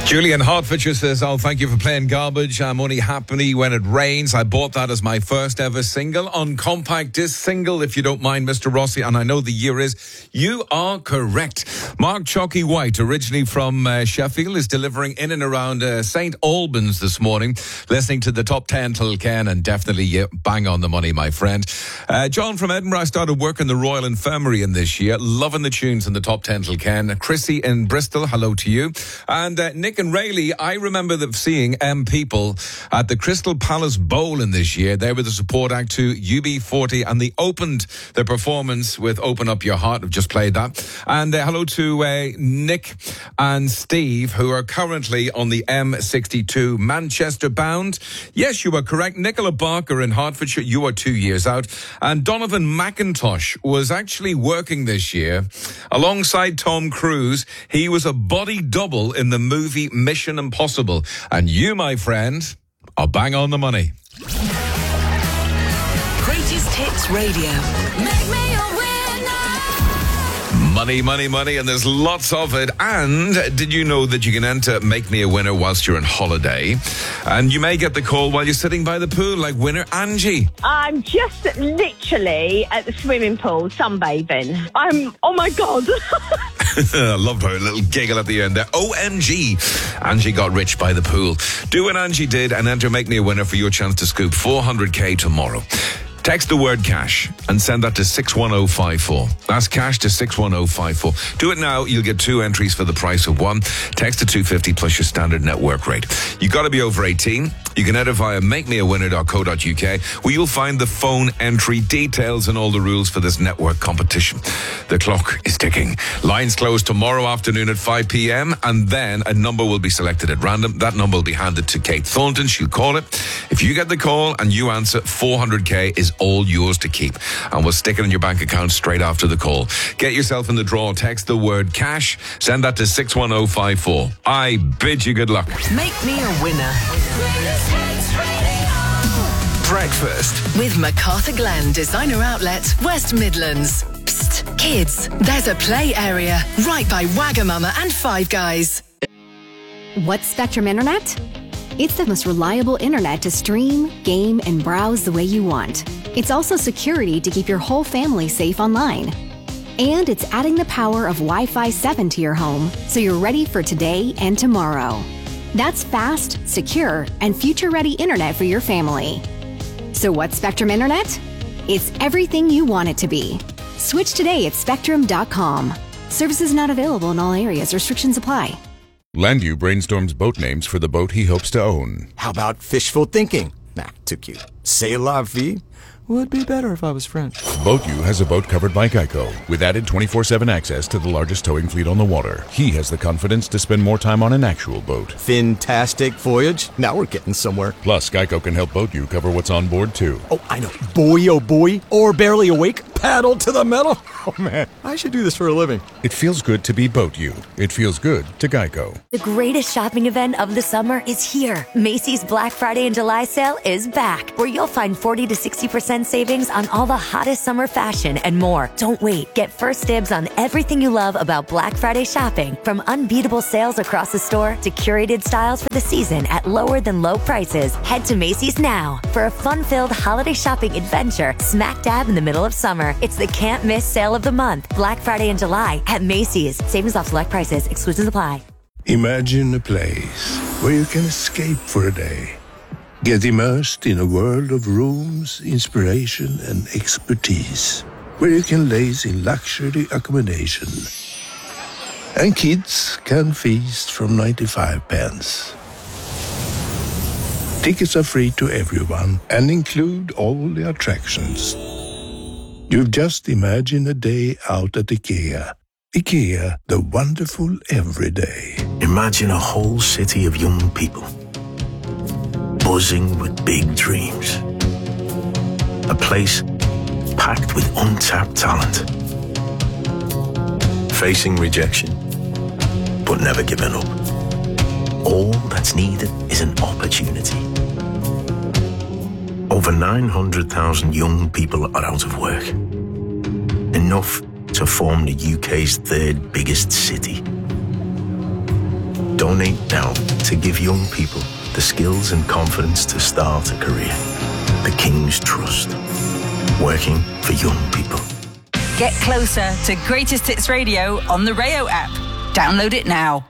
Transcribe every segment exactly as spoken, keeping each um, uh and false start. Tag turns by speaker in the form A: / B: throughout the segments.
A: Julian Hertfordshire says, oh, thank you for playing Garbage. I'm only happy when it rains. I bought that as my first ever single on compact disc single, if you don't mind, Mister Rossi. And I know the year is. You are correct. Mark Chalky White, originally from uh, Sheffield, is delivering in and around uh, Saint Albans this morning, listening to the top ten till Ken, and definitely uh, bang on the money, my friend. Uh, John from Edinburgh started work in the Royal Infirmary in this year, loving the tunes in the top ten till Ken. Chrissy in Bristol, hello to you. And uh, Nick and Rayleigh, I remember them seeing M People at the Crystal Palace Bowl in this year. They were the support act to U B forty, and they opened their performance with Open Up Your Heart. I've just played that. And uh, hello to uh, Nick and Steve, who are currently on the M sixty-two Manchester bound. Yes, you are correct. Nicola Barker in Hertfordshire, you are two years out. And Donovan McIntosh was actually working this year alongside Tom Cruise. He was a body double in the movie Mission Impossible. And you, my friend, are bang on the money.
B: Greatest Hits Radio. Make me a winner.
A: Money, money, money, and there's lots of it. And did you know that you can enter Make Me a Winner whilst you're on holiday? And you may get the call while you're sitting by the pool, like winner Angie.
C: I'm just literally at the swimming pool sunbathing. I'm, oh my God.
A: I loved her little giggle at the end there. O M G. Angie got rich by the pool. Do what Angie did and enter Make Me a Winner for your chance to scoop four hundred k tomorrow. Text the word cash and send that to six one oh five four. That's cash to six one oh five four. Do it now. You'll get two entries for the price of one. Text to two fifty plus your standard network rate. You've got to be over eighteen. You can enter via make me a winner dot co dot uk, where you'll find the phone entry details and all the rules for this network competition. The clock is ticking. Lines close tomorrow afternoon at five p.m. and then a number will be selected at random. That number will be handed to Kate Thornton. She'll call it. If you get the call and you answer, four hundred k is all yours to keep, and we'll stick it in your bank account straight after the call. Get yourself in the draw. Text the word cash. Send that to six one oh five four. I bid you good luck.
B: Make me a winner.
D: Breakfast
B: With MacArthur Glen Designer Outlet, West Midlands. Psst, kids, there's a play area right by Wagamama and Five Guys.
E: What's Spectrum Internet? It's the most reliable internet to stream, game, and browse the way you want. It's also security to keep your whole family safe online. And it's adding the power of Wi-Fi seven to your home, so you're ready for today and tomorrow. That's fast, secure, and future-ready internet for your family. So what's Spectrum Internet? It's everything you want it to be. Switch today at spectrum dot com. Services not available in all areas. Restrictions apply.
F: Landu brainstorms boat names for the boat he hopes to own.
D: How about fishful thinking? Nah, too cute. C'est la vie? Would be better if I was French.
F: BoatU has a boat covered by Geico, with added twenty-four seven access to the largest towing fleet on the water. He has the confidence to spend more time on an actual boat.
D: Fantastic voyage. Now we're getting somewhere.
F: Plus, Geico can help BoatU cover what's on board, too.
D: Oh, I know. Boy, oh boy. Or barely awake. Paddle to the metal. Oh, man. I should do this for a living.
F: It feels good to be BoatU. It feels good to Geico.
G: The greatest shopping event of the summer is here. Macy's Black Friday and July sale is back, where you'll find forty to sixty percent savings on all the hottest summer fashion and more. Don't wait. Get first dibs on everything you love about Black Friday shopping, from unbeatable sales across the store to curated styles for the season at lower than low prices. Head to Macy's now for a fun-filled holiday shopping adventure smack dab in the middle of summer. It's the can't miss sale of the month. Black Friday in July at Macy's. Savings off select prices. Exclusions apply.
H: Imagine a place where you can escape for a day. Get immersed in a world of rooms, inspiration, and expertise. Where you can laze in luxury accommodation. And kids can feast from ninety-five pence. Tickets are free to everyone and include all the attractions. You've just imagined a day out at IKEA. IKEA, the wonderful everyday.
I: Imagine a whole city of young people, buzzing with big dreams. A place packed with untapped talent. Facing rejection, but never giving up. All that's needed is an opportunity. Over nine hundred thousand young people are out of work. Enough to form the U K's third biggest city. Donate now to give young people the skills and confidence to start a career. The King's Trust. Working for young people.
J: Get closer to Greatest Hits Radio on the Rayo app. Download it now.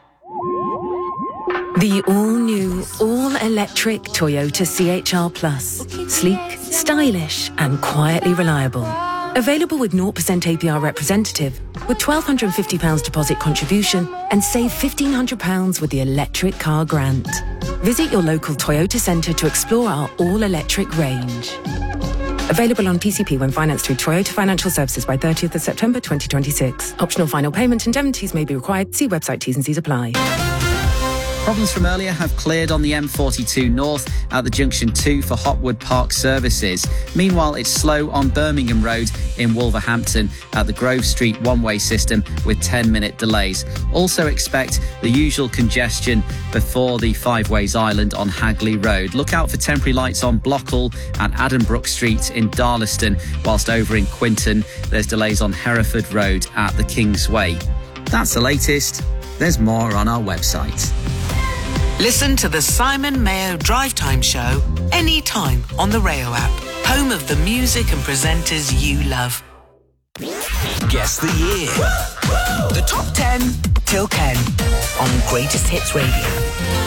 K: The all-new, all-electric Toyota C H R Plus. Sleek, stylish and quietly reliable. Available with zero percent A P R representative, with one thousand two hundred fifty pounds deposit contribution and save fifteen hundred pounds with the electric car grant. Visit your local Toyota centre to explore our all-electric range. Available on P C P when financed through Toyota Financial Services by thirtieth of September twenty twenty-six. Optional final payment indemnities may be required. See website T's and C's apply.
L: Problems from earlier have cleared on the M forty-two North at the junction two for Hopwood Park services. Meanwhile, it's slow on Birmingham Road in Wolverhampton at the Grove Street one-way system with ten-minute delays. Also expect the usual congestion before the Five Ways Island on Hagley Road. Look out for temporary lights on Blockhall and Addenbrooke Street in Darlaston, whilst over in Quinton there's delays on Hereford Road at the Kingsway. That's the latest. There's more on our website.
M: Listen to the Simon Mayo Drive Time Show anytime on the Rayo app, home of the music and presenters you love.
N: Guess the year. The top ten till ten on Greatest Hits Radio.